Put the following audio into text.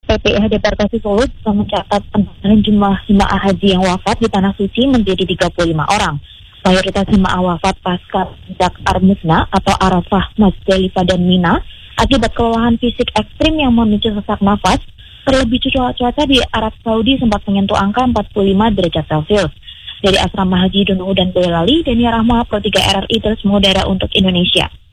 PPIH Debarkasi Solo juga mencatat penambahan jumlah jemaah haji yang wafat di Tanah Suci menjadi 35 orang. Mayoritas jemaah wafat pasca puncak Armusna atau Arafah, Muzdalifah dan Mina akibat kelelahan fisik ekstrim yang memicu sesak nafas. Terlebih cuaca di Arab Saudi sempat menyentuh angka 45 derajat Celcius. Dari Asrama Haji Donohu dan Boyolali, Dania Rahma, Pro 3 RRI terus mengudara untuk Indonesia.